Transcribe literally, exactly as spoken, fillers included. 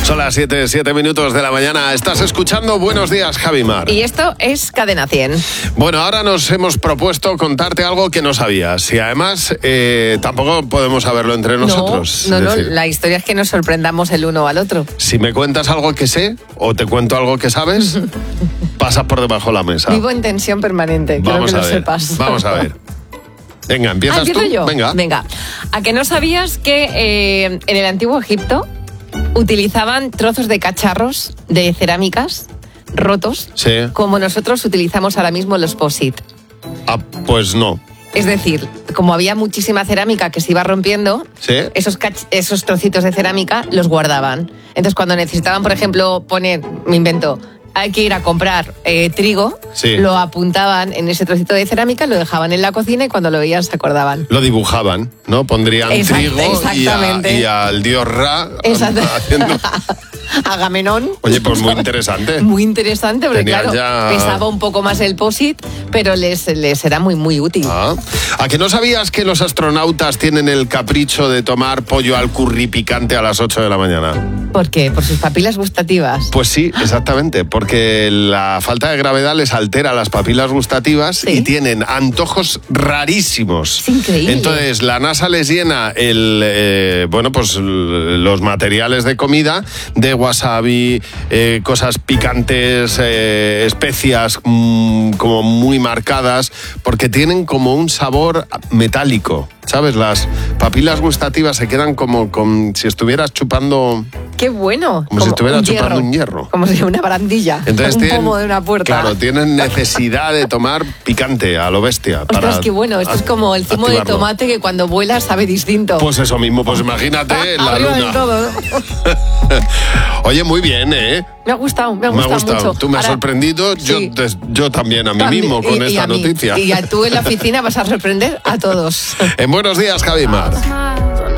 Son las siete, siete minutos de la mañana. Estás escuchando Buenos Días, Javimar. Y esto es Cadena cien. Bueno, ahora nos hemos propuesto contarte algo que no sabías. Y además, eh, tampoco podemos saberlo entre nosotros. No, no, es decir, no, la historia es que nos sorprendamos el uno al otro. Si me cuentas algo que sé o te cuento algo que sabes, pasas por debajo de la mesa. Vivo en tensión permanente, Vamos quiero que a lo ver, sepas. Vamos a ver. Venga, ¿empiezas ah, ¿empiezo tú? yo? Venga. Venga. ¿A que no sabías que eh, en el antiguo Egipto utilizaban trozos de cacharros de cerámicas rotos, Sí. como nosotros utilizamos ahora mismo los post-it? Ah, pues no. Es decir, como había muchísima cerámica que se iba rompiendo, Sí. esos, cach- esos trocitos de cerámica los guardaban. Entonces, cuando necesitaban, por ejemplo, poner, me invento, hay que ir a comprar eh, trigo, Sí. lo apuntaban en ese trocito de cerámica, lo dejaban en la cocina y cuando lo veían se acordaban. Lo dibujaban, ¿no? Pondrían Exact- trigo y, a- exactamente. y al dios Ra Exacto. haciendo... Agamenón. Oye, pues muy interesante. Muy interesante, porque Tenían claro, ya- pesaba un poco más el post-it, pero les, les era muy, muy útil. Ah. ¿A que no sabías que los astronautas tienen el capricho de tomar pollo al curry picante a las ocho de la mañana? ¿Por qué? Por sus papilas gustativas. Pues sí, exactamente, porque la falta de gravedad les altera las papilas gustativas Sí. y tienen antojos rarísimos. Es increíble. Entonces la NASA les llena el, eh, bueno, pues l- los materiales de comida de wasabi, eh, cosas picantes, eh, especias mm, como muy marcadas, porque tienen como un sabor metálico. ¿Sabes? Las papilas gustativas se quedan como, como si estuvieras chupando... ¡Qué bueno! Como si estuviera un chupando hierro. un hierro. Como si una barandilla. Entonces un tienen- pomo de una puerta. Claro, tienen necesidad de tomar picante a lo bestia. Ostras, para qué bueno. Esto es a- como el zumo de activarlo. tomate que cuando vuela sabe distinto. Pues eso mismo, pues imagínate la Arriba del luna. todo. Oye, muy bien, ¿eh? Me ha gustado, me ha Me ha gustado, gustado. mucho. Tú me has Ahora, sorprendido, yo, sí. des- yo también a mí también- mismo con y- y esta a mí. noticia. Y a tú en la oficina vas a sorprender a todos. En Buenos Días, Javimar.